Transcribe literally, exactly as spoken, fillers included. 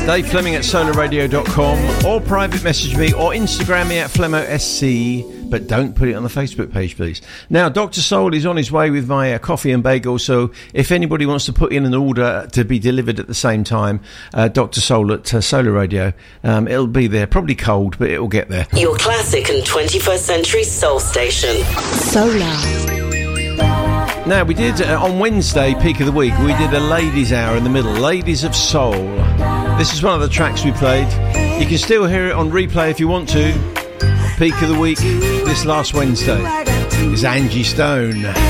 Dave Fleming at solar radio dot com, or private message me or Instagram me at FlemmoSC, but don't put it on the Facebook page, please. Now, Doctor Soul is on his way with my uh, coffee and bagel, so if anybody wants to put in an order to be delivered at the same time, uh, Doctor Soul at uh, Solar Radio, um, it'll be there. Probably cold, but it'll get there. Your classic and twenty-first century soul station. Solar. Now, we did, uh, on Wednesday, Peak of the Week, we did a ladies' hour in the middle, Ladies of Soul. This is one of the tracks we played. You can still hear it on replay if you want to. Peak of the Week, this last Wednesday, is Angie Stone.